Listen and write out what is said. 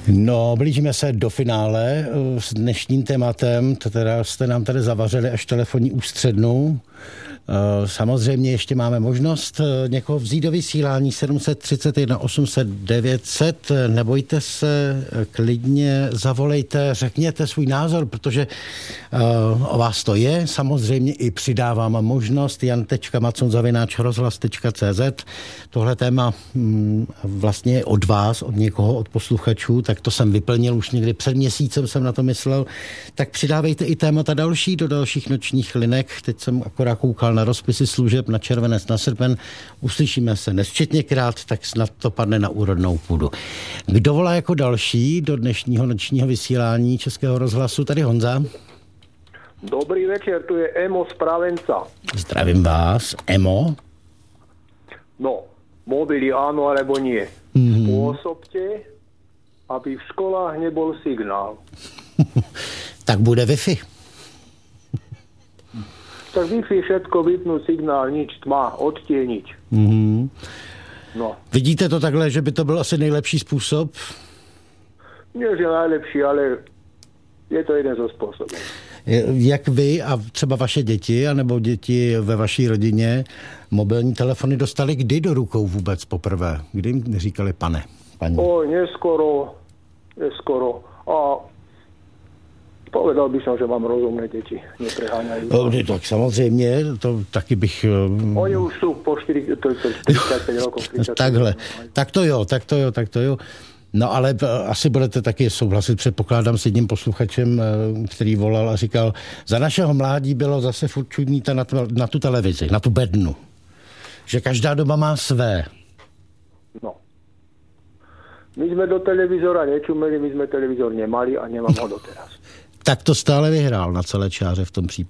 No, blížíme se do finále s dnešním tématem, to teda jste nám tady zavařili až telefonní ústřednu. Samozřejmě ještě máme možnost někoho vzít do vysílání 731 800 900. Nebojte se, klidně zavolejte, řekněte svůj názor, protože o vás to je. Samozřejmě i přidávám možnost jan.macon@rozhlas.cz. Tohle téma vlastně je od vás, od někoho, od posluchačů, tak to jsem vyplnil už někdy před měsícem, jsem na to myslel. Tak přidávejte i témata další do dalších nočních linek. Teď jsem akorát koukal na rozpisy služeb na červenec, na srpen. Uslyšíme se nesčetněkrát, tak snad to padne na úrodnou půdu. Kdo volá jako další do dnešního nočního vysílání Českého rozhlasu? Tady Honza. Dobrý večer, tu je Emo z Pravenca. Zdravím vás. Emo? No, mobily áno alebo nie. Spôsobte, aby v školách nebol signál. Tak bude Wi-Fi. Tak Wi-Fi všetko vypnúť, signál, nič, tma, odtieniť. No. Vidíte to takhle, že by to byl asi nejlepší způsob? Nie, že najlepší, ale je to jeden zo spôsobov. Jak vy a třeba vaše děti, anebo děti ve vaší rodině mobilní telefony dostali kdy do rukou vůbec poprvé? Kdy jim říkali pane? Paní? Neskoro. A povedal by som, že mám rozumné deti. Nepreháňajú. Tak samozřejmě, to taky bych... Oni už sú po 45 rokov. Takhle. Tak to jo. No ale asi budete taky souhlasit, předpokládám, s jedním posluchačem, který volal a říkal, za našeho mládí bylo zase furt čudníta na tu televizi, na tu bednu. Že každá doba má své. No. My sme do televízora nečumeli, my sme televízor nemali a nemám ho doteraz. Tak to stále vyhrál na celé čáře v tom případě.